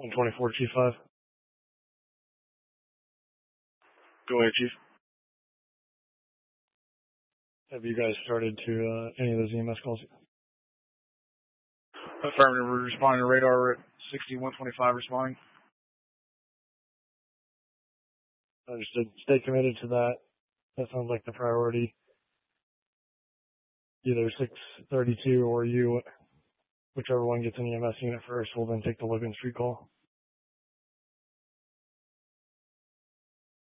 124 Chief 5. Go ahead, Chief. Have you guys started to any of those EMS calls? Affirmative. We're responding to radar. We're at 6125 responding. Understood. Stay committed to that. That sounds like the priority. Either 632 or you, whichever one gets an EMS unit first, will then take the Logan Street call.